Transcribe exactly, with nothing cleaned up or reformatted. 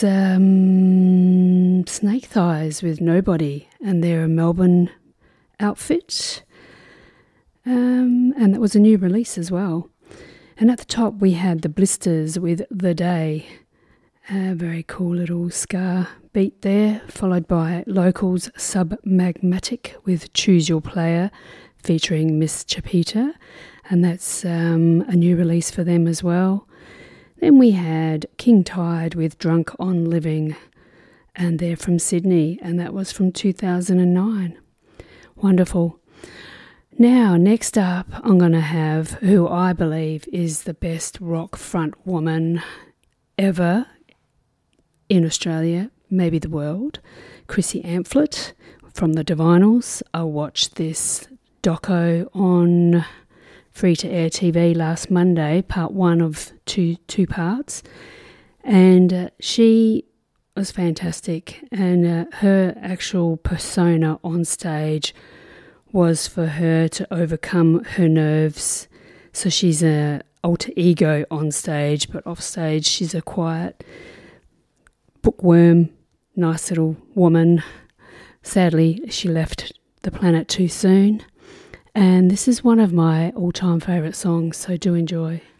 was um, Snake Thighs with Nobody, and they're a Melbourne outfit. Um, and that was a new release as well. And at the top we had the Blisters with The Day. A very cool little ska beat there, followed by Locals Submagmatic with Choose Your Player featuring Miss Chapita, and that's um, a new release for them as well. Then we had King Tide with Drunk on Living, and they're from Sydney, and that was from two thousand nine. Wonderful. Now, next up, I'm going to have who I believe is the best rock front woman ever in Australia, maybe the world, Chrissy Amphlett from the Divinals. I watched this doco on free-to-air T V last Monday, part one of two two parts, and uh, she was fantastic, and uh, her actual persona on stage was for her to overcome her nerves. So she's a alter ego on stage, but off stage she's a quiet bookworm, nice little woman. Sadly, she left the planet too soon. And this is one of my all-time favourite songs, so do enjoy.